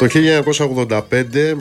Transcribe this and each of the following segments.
Το 1985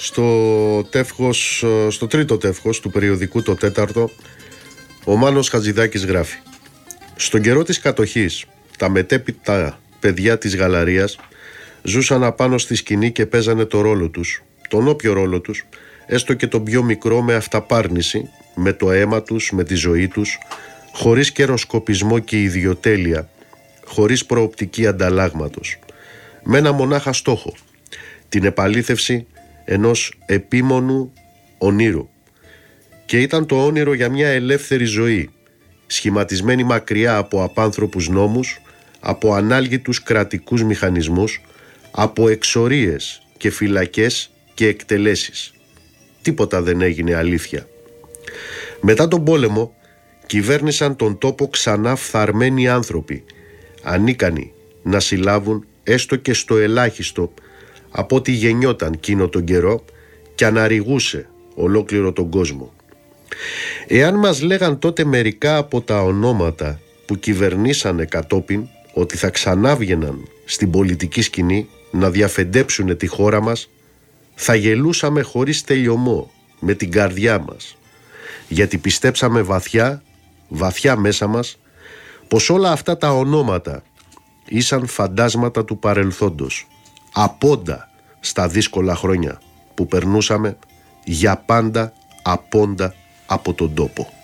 στο τρίτο τεύχος του περιοδικού το τέταρτο, ο Μάνος Χατζηδάκης γράφει: «Στον καιρό της κατοχής, τα μετέπειτα παιδιά της Γαλαρίας ζούσαν απάνω στη σκηνή και παίζανε το ρόλο τους, τον όποιο ρόλο τους, έστω και τον πιο μικρό, με αυταπάρνηση, με το αίμα τους, με τη ζωή τους, χωρίς καιροσκοπισμό και ιδιοτέλεια, χωρίς προοπτική ανταλλάγματος, με ένα μονάχα στόχο, την επαλήθευση ενός επίμονου ονείρου. Και ήταν το όνειρο για μια ελεύθερη ζωή, σχηματισμένη μακριά από απάνθρωπους νόμους, από ανάλγητους κρατικούς μηχανισμούς, από εξορίες και φυλακές και εκτελέσεις. Τίποτα δεν έγινε αλήθεια. Μετά τον πόλεμο κυβέρνησαν τον τόπο ξανά φθαρμένοι άνθρωποι, ανίκανοι να συλλάβουν έστω και στο ελάχιστο από ό,τι γεννιόταν εκείνο τον καιρό και αναρριγούσε ολόκληρο τον κόσμο. Εάν μας λέγαν τότε μερικά από τα ονόματα που κυβερνήσανε κατόπιν ότι θα ξανάβγαιναν στην πολιτική σκηνή να διαφεντέψουν τη χώρα μας, θα γελούσαμε χωρίς τελειωμό με την καρδιά μας, γιατί πιστέψαμε βαθιά μέσα μας πως όλα αυτά τα ονόματα ήσαν φαντάσματα του παρελθόντος, απόντα στα δύσκολα χρόνια που περνούσαμε, για πάντα απόντα από τον τόπο».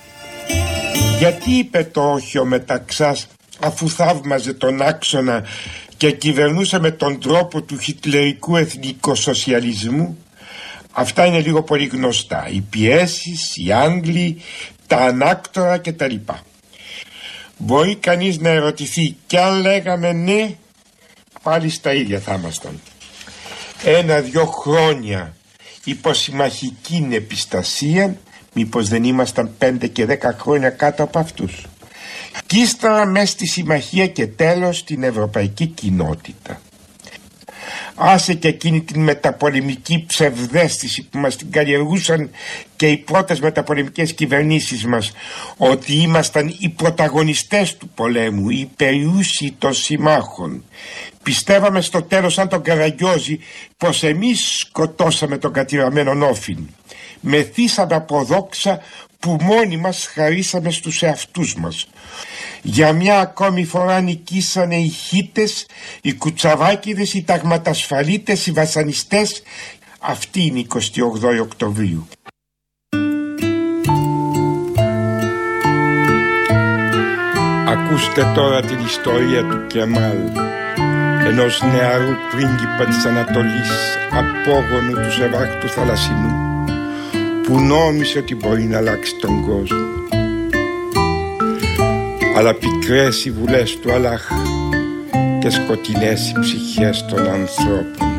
Γιατί είπε το όχι ο Μεταξάς, αφού θαύμαζε τον άξονα και κυβερνούσε με τον τρόπο του χιτλερικού εθνικοσοσιαλισμού? Αυτά είναι λίγο πολύ γνωστά. Οι πιέσεις, οι Άγγλοι, τα ανάκτορα κτλ. Μπορεί κανείς να ερωτηθεί, κι αν λέγαμε ναι, πάλι στα ίδια θα ήμασταν. 1-2 χρόνια υπό συμμαχική επιστασία, μήπως δεν ήμασταν 5 και 10 χρόνια κάτω από αυτούς? Κι ύστερα μες στη συμμαχία και τέλος στην ευρωπαϊκή κοινότητα. Άσε και εκείνη την μεταπολεμική ψευδαίσθηση που μας την καλλιεργούσαν και οι πρώτες μεταπολεμικές κυβερνήσεις μας, ότι ήμασταν οι πρωταγωνιστές του πολέμου, οι περιούσιοι των συμμάχων. Πιστεύαμε στο τέλος, σαν τον Καραγκιόζη, πως εμείς σκοτώσαμε τον κατηραμένο Όφιν. Μεθύσαμε από δόξα που μόνοι μας χαρίσαμε στους εαυτούς μας. Για μια ακόμη φορά νικήσανε οι χίτες, οι κουτσαβάκηδες, οι ταγματασφαλίτες, οι βασανιστές. Αυτή είναι η 28 Οκτωβρίου. Ακούστε τώρα την ιστορία του Κεμάλ, ενός νεαρού πρίγκιπα της Ανατολής, απόγονου του Σεβάχτου Θαλασσινού, που νόμισε ότι μπορεί να αλλάξει τον κόσμο. Αλλά πικρές οι βουλές του Αλλάχ και σκοτεινές οι ψυχές των ανθρώπων.